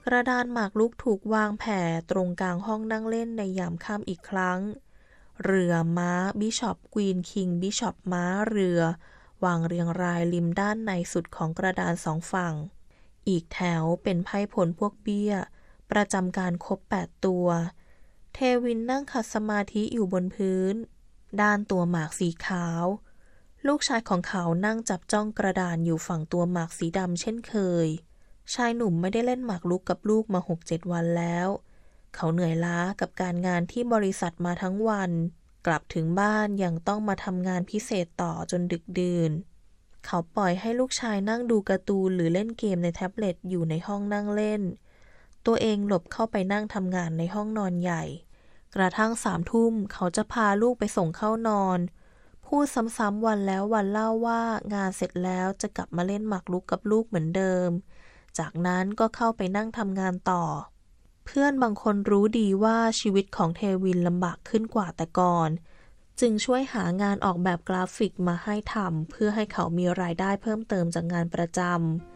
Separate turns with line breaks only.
กระดานหมากรุกถูกวางแผ่ตรงกลางห้องนั่งเล่นในยามค่ำอีกครั้งเรือม้าบิชอปควีนคิงบิชอปม้าเรือวางเรียงรายริมด้านในสุดของกระดานสองฝั่งอีกแถวเป็นไพ่ผลพวกเบี้ยประจำการครบ8ตัวเทวินนั่งขัดสมาธิอยู่บนพื้นด้านตัวหมากสีขาวลูกชายของเขานั่งจับจ้องกระดานอยู่ฝั่งตัวหมากสีดำเช่นเคยชายหนุ่มไม่ได้เล่นหมากรุกกับลูกมา 6-7 วันแล้วเขาเหนื่อยล้ากับการงานที่บริษัทมาทั้งวันกลับถึงบ้านยังต้องมาทำงานพิเศษต่อจนดึกดื่นเขาปล่อยให้ลูกชายนั่งดูการ์ตูนหรือเล่นเกมในแท็บเล็ตอยู่ในห้องนั่งเล่นตัวเองหลบเข้าไปนั่งทำงานในห้องนอนใหญ่กระทั่ง3 ทุ่มเขาจะพาลูกไปส่งเข้านอนพูดซ้ำๆวันแล้ววันเล่าว่างานเสร็จแล้วจะกลับมาเล่นหมากรุกกับลูกเหมือนเดิมจากนั้นก็เข้าไปนั่งทำงานต่อเพื่อนบางคนรู้ดีว่าชีวิตของเทวินลำบากขึ้นกว่าแต่ก่อนจึงช่วยหางานออกแบบกราฟิกมาให้ทำเพื่อให้เขามีรายได้เพิ่มเติมจากงานประจ